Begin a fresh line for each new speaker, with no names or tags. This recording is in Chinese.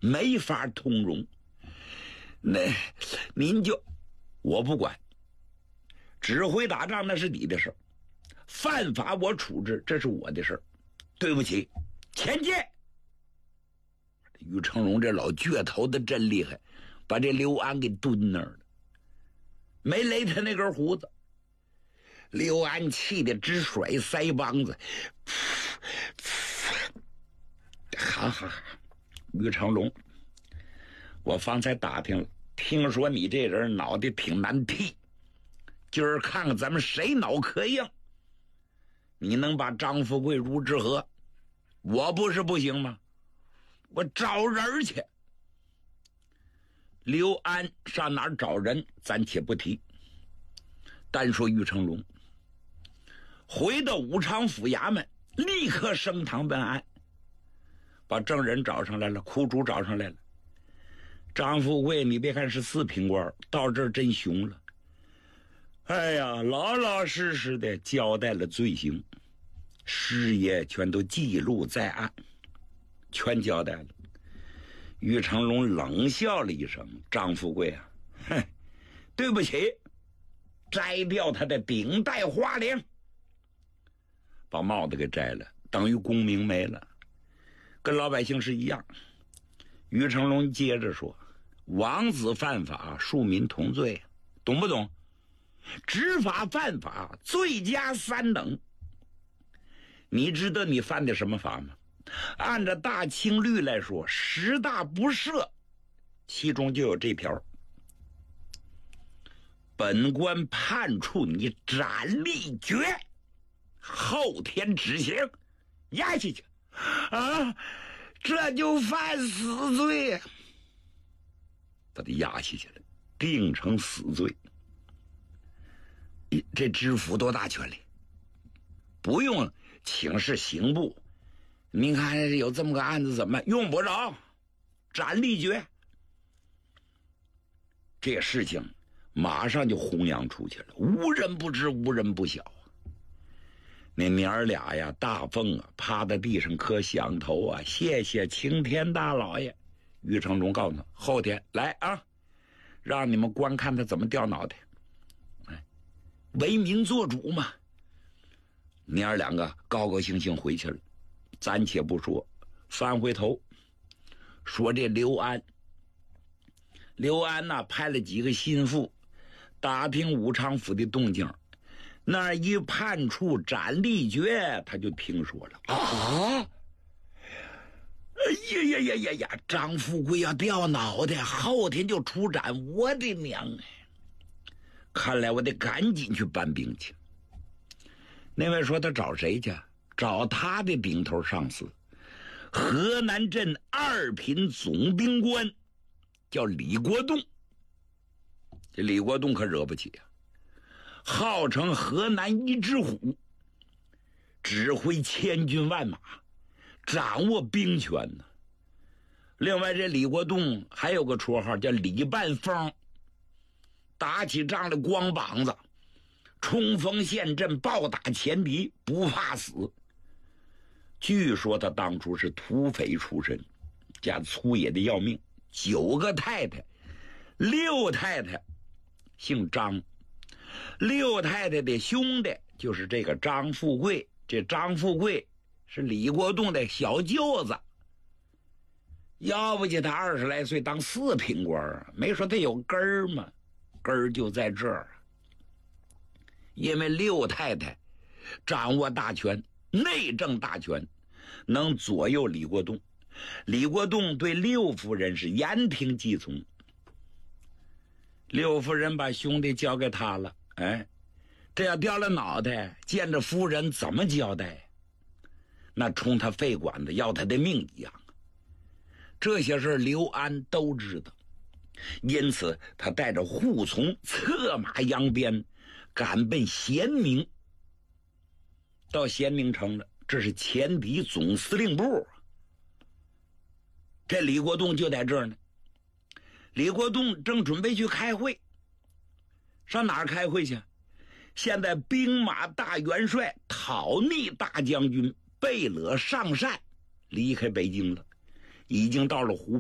没法通融。那您就我不管，指挥打仗那是你的事儿，犯法我处置，这是我的事儿。对不起，前进。于成龙这老倔头的真厉害，把这刘安给蹲那儿了，没勒他那根胡子。刘安气得直甩腮帮子，哈哈！于成龙，我方才打听了，听说你这人脑袋挺难剃，今儿看看咱们谁脑壳硬。你能把张富贵如之何？我不是不行吗？我找人去。刘安上哪儿找人暂且不提，单说于成龙回到武昌府衙门，立刻升堂问案，把证人找上来了，苦主找上来了。张富贵你别看是4品官，到这儿真雄了。哎呀，老老实实的交代了罪行，师爷全都记录在案，全交代了。于成龙冷笑了一声：“张富贵啊，哼，对不起，摘掉他的顶戴花翎，把帽子给摘了，等于功名没了，跟老百姓是一样。”于成龙接着说：“王子犯法，庶民同罪，懂不懂？执法犯法，罪加3等。你知道你犯的什么法吗？按照大清律来说，10大不赦，其中就有这条。本官判处你斩立决，后天执行，押下去。啊，这就犯死罪，把他押下去了，定成死罪。这知府多大权力？不用请示刑部，您看有这么个案子怎么用不着，斩立决。这事情马上就弘扬出去了，无人不知，无人不晓。那娘儿俩呀，大凤啊，趴在地上磕响头啊，谢谢青天大老爷。于成龙告诉他，后天来啊，让你们观看他怎么掉脑袋。为民做主嘛。娘儿两个高高兴兴回去了。暂且不说，翻回头说这刘安呐，派了几个心腹打听武昌府的动静，那一判处斩立决，他就听说了啊！哎呀！张富贵要掉脑袋，后天就出斩，我的娘哎！看来我得赶紧去搬兵去。那位说他找谁去？找他的顶头上司，河南镇2品总兵官，叫李国栋。这李国栋可惹不起啊，号称河南一只虎，指挥千军万马，掌握兵权呢。另外这李国栋还有个绰号叫李半疯，打起仗来光膀子，冲锋陷阵，暴打前敌，不怕死。据说他当初是土匪出身，家粗野的要命，9个太太，6太太姓张，6太太的兄弟就是这个张富贵，这张富贵是李国栋的小舅子。要不起他20来岁当4品官啊，没说他有根儿吗？根儿就在这儿，因为6太太掌握大权，内政大权，能左右李国栋。李国栋对6夫人是言听计从。6夫人把兄弟交给他了，哎，这要掉了脑袋，见着夫人怎么交代？那冲他肺管子要他的命一样。这些事刘安都知道，因此他带着护从策马扬鞭，赶奔咸宁。到咸宁城了，这是前敌总司令部。这李国栋就在这儿呢。李国栋正准备去开会，上哪儿开会去？现在兵马大元帅、讨逆大将军贝勒尚善离开北京了，已经到了湖